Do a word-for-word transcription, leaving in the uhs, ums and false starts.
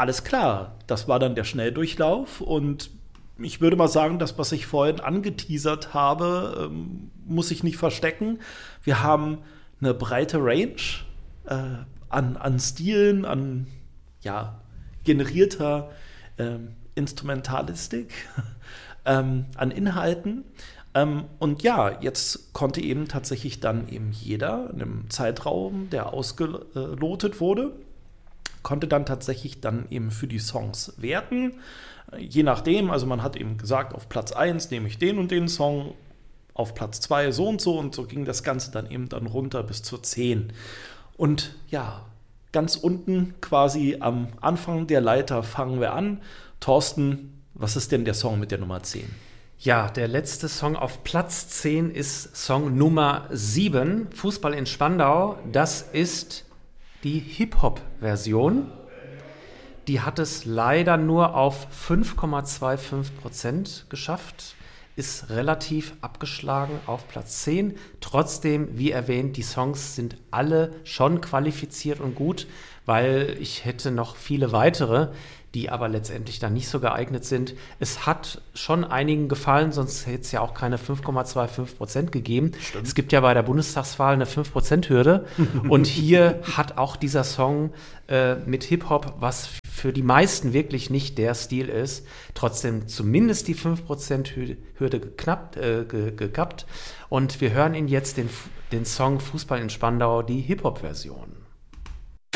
alles klar, das war dann der Schnelldurchlauf und ich würde mal sagen, das, was ich vorhin angeteasert habe, ähm, muss ich nicht verstecken. Wir haben eine breite Range äh, an, an Stilen, an ja, generierter ähm, Instrumentalistik, ähm, an Inhalten. Ähm, und ja, jetzt konnte eben tatsächlich dann eben jeder in einem Zeitraum, der ausgelotet wurde, konnte dann tatsächlich dann eben für die Songs werten. Je nachdem, also man hat eben gesagt, auf Platz eins nehme ich den und den Song, auf Platz zwei so und so und so ging das Ganze dann eben dann runter bis zur zehn. Und ja, ganz unten quasi am Anfang der Leiter fangen wir an. Thorsten, was ist denn der Song mit der Nummer zehn? Ja, der letzte Song auf Platz zehn ist Song Nummer sieben, Fußball in Spandau. Das ist die Hip-Hop-Version. Die hat es leider nur auf fünf Komma fünfundzwanzig Prozent geschafft, ist relativ abgeschlagen auf Platz zehn. Trotzdem, wie erwähnt, die Songs sind alle schon qualifiziert und gut, weil ich hätte noch viele weitere, die aber letztendlich dann nicht so geeignet sind. Es hat schon einigen gefallen, sonst hätte es ja auch keine fünf Komma fünfundzwanzig Prozent gegeben. Stimmt. Es gibt ja bei der Bundestagswahl eine fünf Prozent Hürde und hier hat auch dieser Song äh, mit Hip-Hop, was für die meisten wirklich nicht der Stil ist, trotzdem zumindest die fünf Prozent Hürde geknappt, äh, ge- gekappt. Und wir hören ihn jetzt, den, den Song Fußball in Spandau, die Hip-Hop-Version.